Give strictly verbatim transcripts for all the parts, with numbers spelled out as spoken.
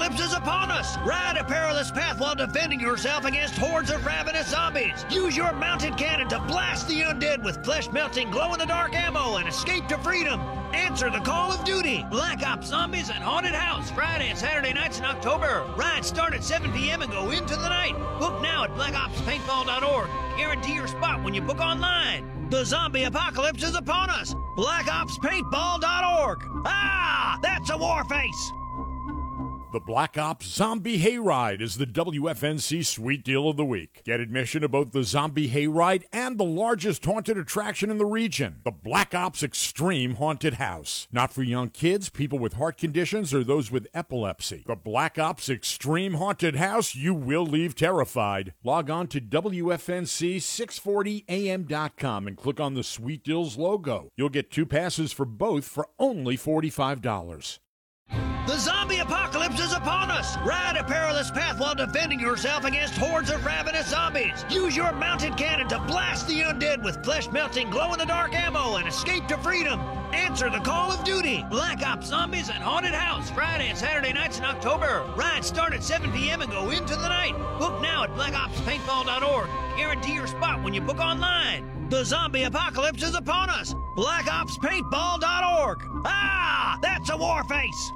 apocalypse is upon us! Ride a perilous path while defending yourself against hordes of ravenous zombies! Use your mounted cannon to blast the undead with flesh-melting, glow-in-the-dark ammo and escape to freedom! Answer the call of duty! Black Ops Zombies and Haunted House, Friday and Saturday nights in October. Rides start at seven p.m. and go into the night. Book now at black ops paintball dot org. Guarantee your spot when you book online. The zombie apocalypse is upon us! black ops paintball dot org. Ah! That's a war face! The Black Ops Zombie Hayride is the W F N C Sweet Deal of the Week. Get admission to both the Zombie Hayride and the largest haunted attraction in the region, the Black Ops Extreme Haunted House. Not for young kids, people with heart conditions, or those with epilepsy. The Black Ops Extreme Haunted House, you will leave terrified. Log on to W F N C six forty A M dot com and click on the Sweet Deals logo. You'll get two passes for both for only forty-five dollars. The zombie apocalypse is upon us! Ride a perilous path while defending yourself against hordes of ravenous zombies! Use your mounted cannon to blast the undead with flesh-melting, glow-in-the-dark ammo and escape to freedom! Answer the call of duty! Black Ops Zombies and Haunted House, Friday and Saturday nights in October. Rides start at seven p.m. and go into the night. Book now at black ops paintball dot org. Guarantee your spot when you book online. The zombie apocalypse is upon us! black ops paintball dot org. Ah! That's a war face!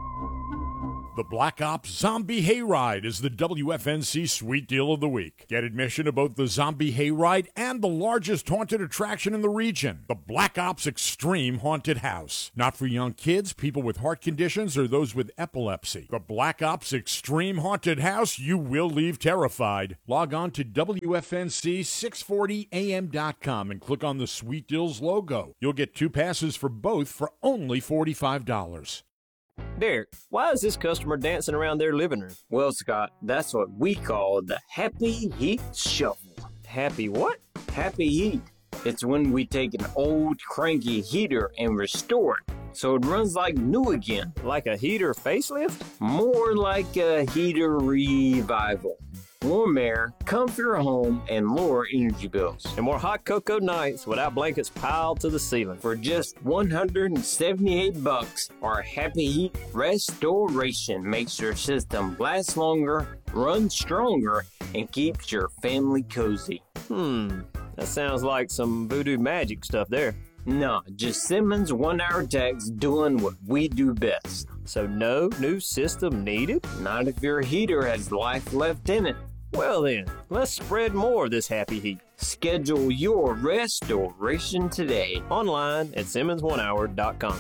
The Black Ops Zombie Hayride is the W F N C Sweet Deal of the Week. Get admission to both the Zombie Hayride and the largest haunted attraction in the region, the Black Ops Extreme Haunted House. Not for young kids, people with heart conditions, or those with epilepsy. The Black Ops Extreme Haunted House, you will leave terrified. Log on to W F N C six forty A M dot com and click on the Sweet Deals logo. You'll get two passes for both for only forty-five dollars. Derek, why is this customer dancing around their living room? Well, Scott, that's what we call the Happy Heat Shuffle. Happy what? Happy Heat. It's when we take an old cranky heater and restore it so it runs like new again. Like a heater facelift? More like a heater revival. Warm air, comfier home, and lower energy bills. And more hot cocoa nights without blankets piled to the ceiling. For just one hundred seventy-eight bucks, our Happy Heat Restoration makes your system last longer, run stronger, and keeps your family cozy. Hmm, that sounds like some voodoo magic stuff there. No, just Simmons one-hour techs doing what we do best. So no new system needed? Not if your heater has life left in it. Well then, let's spread more of this happy heat. Schedule your restoration today. Online at simmons one hour dot com.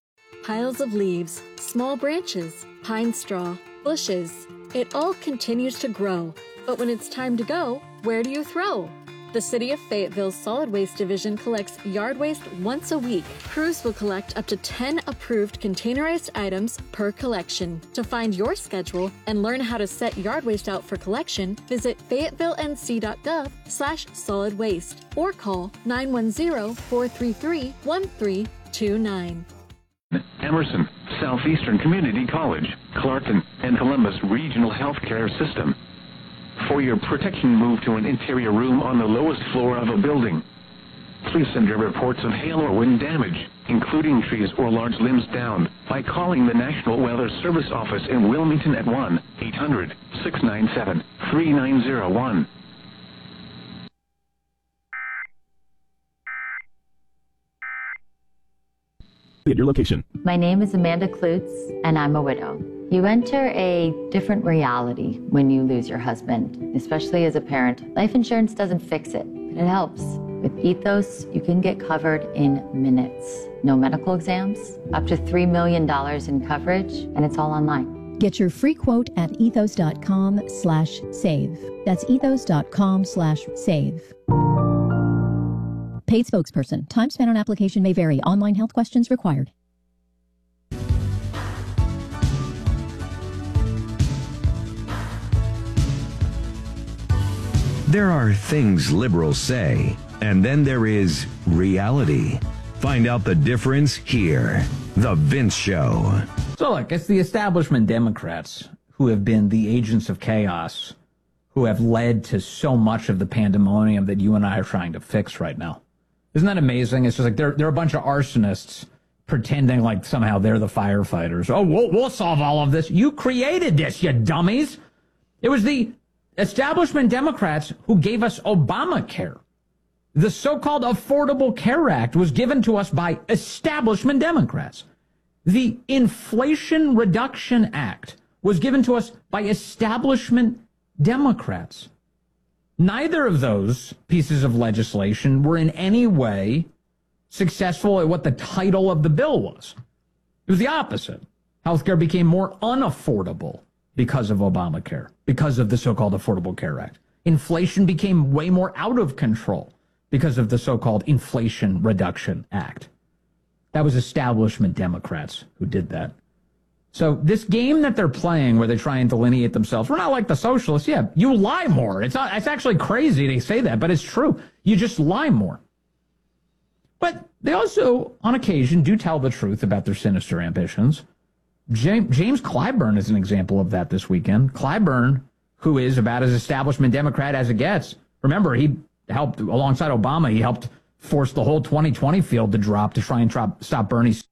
Piles of leaves, small branches, pine straw, bushes. It all continues to grow. But when it's time to go, where do you throw? The City of Fayetteville's Solid Waste Division collects yard waste once a week. Crews will collect up to ten approved containerized items per collection. To find your schedule and learn how to set yard waste out for collection, visit fayetteville n c dot gov slash solid waste or call nine one zero, four three three, one three two nine. Emerson, Southeastern Community College, Clarkton, and Columbus Regional Healthcare System. For your protection, move to an interior room on the lowest floor of a building. Please send your reports of hail or wind damage, including trees or large limbs down, by calling the National Weather Service office in Wilmington at one eight hundred, six nine seven, three nine zero one. At your location. My name is Amanda Klutz, and I'm a widow. You enter a different reality when you lose your husband, especially as a parent. Life insurance doesn't fix it, but it helps. With Ethos, you can get covered in minutes. No medical exams, up to three million dollars in coverage, and it's all online. Get your free quote at ethos.com slash save. That's ethos.com slash save. Paid spokesperson. Time spent on application may vary. Online health questions required. There are things liberals say, and then there is reality. Find out the difference here. The Vince Show. So look, it's the establishment Democrats who have been the agents of chaos, who have led to so much of the pandemonium that you and I are trying to fix right now. Isn't that amazing? It's just like they're, they're a bunch of arsonists pretending like somehow they're the firefighters. Oh, we'll, we'll solve all of this. You created this, you dummies. It was the establishment Democrats who gave us Obamacare. The so-called Affordable Care Act was given to us by establishment Democrats. The Inflation Reduction Act was given to us by establishment Democrats. Neither of those pieces of legislation were in any way successful at what the title of the bill was. It was the opposite. Healthcare became more unaffordable because of Obamacare, because of the so-called Affordable Care Act. Inflation became way more out of control because of the so-called Inflation Reduction Act. That was establishment Democrats who did that. So this game that they're playing where they try and delineate themselves, we're not like the socialists. Yeah, you lie more. It's not, it's actually crazy they say that, but it's true. You just lie more. But they also, on occasion, do tell the truth about their sinister ambitions. James, James Clyburn is an example of that this weekend. Clyburn, who is about as establishment Democrat as it gets. Remember, he helped, alongside Obama, he helped force the whole twenty twenty field to drop to try and try, stop Bernie's